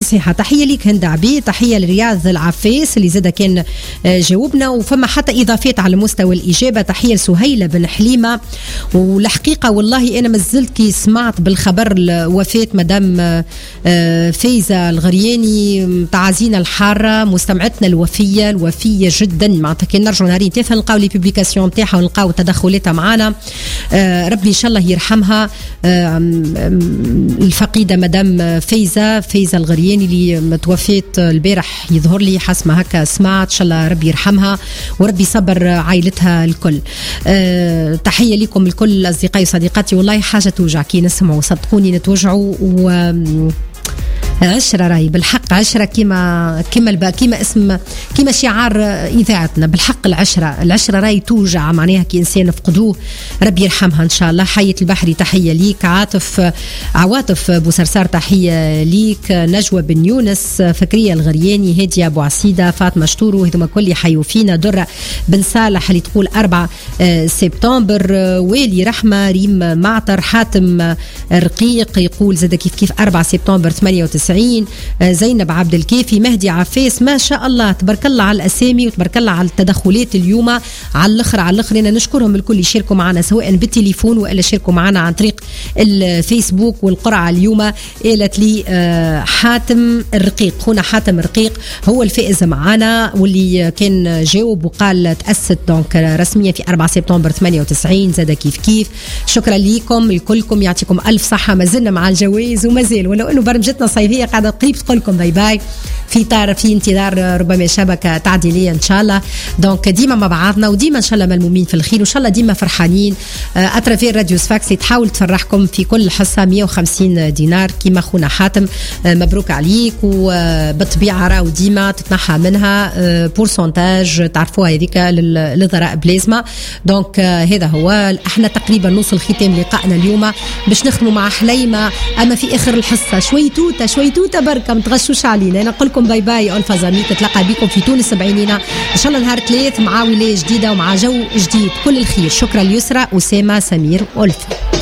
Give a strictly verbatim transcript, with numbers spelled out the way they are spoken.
صحيحة. تحية ليك هند عبيد، تحية لرياض العفاس اللي زاد كان جاوبنا، وفما حتى إضافات على مستوى الإجابة. تحية لسهيلة بن حليمة. والحقيقة والله أنا مازلت كي سمعت بالخبر وفاة مدام فايزة الغرياني، تعازينا الحارة، مستمعتنا الوفية الوفية جدا. معناتها كي نرجعوا نهارين ثلاثة نلقاو لي بوبليكاسيون نتاعها ونلقاو تدخلاتها معنا. ربي إن شاء الله يرحمها. الفقيدة مدام فايزة فايزة الغرياني اللي متوفيت البارح يظهر لي حسمها هكا سمعت. إن شاء الله ربي يرحمها وربي صبر عائلتها الكل. أه تحية لكم الكل أصدقائي وصديقاتي. والله حاجة توجع كي نسمعوا، صدقوني نتوجعوا. و عشرة راي بالحق، عشرة كيما كيما البا كيما اسم كيما شعار إذاعتنا بالحق. العشرة العشرة راي توجع معناها كي إنسان فقدوه. ربي يرحمها إن شاء الله. حية البحري تحية ليك. عاطف عواطف بوسرسار تحية ليك. نجوى بن يونس، فكرية الغرياني، هادية أبو عصيدة، فاطمة شتورو، هذوما كل يحيوا فينا. درة بن صالح اللي تقول أربعة سبتمبر. ويلي رحمة، ريم معطر، حاتم رقيق يقول زاد كيف كيف أربعة سبتمبر ثمانية وتسعين. زينب عبد الكافي، مهدي عفاس. ما شاء الله تبارك الله على الأسامي وتبارك الله على التدخلات اليوم على الأخر على الأخر. أنا نشكرهم الكل يشاركوا معنا سواء بالتليفون وإلا شاركوا معنا عن طريق الفيسبوك. والقرعة اليوم قالت لي حاتم الرقيق، خونا حاتم الرقيق هو الفائز معنا واللي كان جاوب وقال تأسست دونك رسميا في أربعة سبتمبر ثمانية وتسعين. زاد كيف كيف. شكرا لكم الكلكم، يعطيكم ألف صحة. ما زلنا مع الجوائز ومازال ولو أنه برمجتنا صيفية قاعدة قريب تقول لكم باي باي في طار في انتظار ربما شبكة تعديلية إن شاء الله. دونك ديما مع بعضنا وديما إن شاء الله ملمومين في الخير وإن شاء الله ديما فرحانين. أترافير راديو سفاكس تحاول تفرحكم في كل حصة مية وخمسين دينار كيما خونا حاتم. مبروك عليك. وبالطبيعة راهو ديما تتنحى منها بورسنتاج تعرفوها هذيك للضرائب لازمة. دونك هذا هو. احنا تقريبا نوصل ختام لقائنا اليوم باش نختموا مع حليمة. أما في آخر الحصة شوي توتة شوي توتة بركة متغشوش علينا. أنا نقول لكم باي باي ألفا زامي. تتلقى بكم في تونس بعينينا إن شاء الله نهار ثلاث مع ولاية جديدة ومع جو جديد. كل الخير. شكرا ليسرى أسامة سمير ألفا.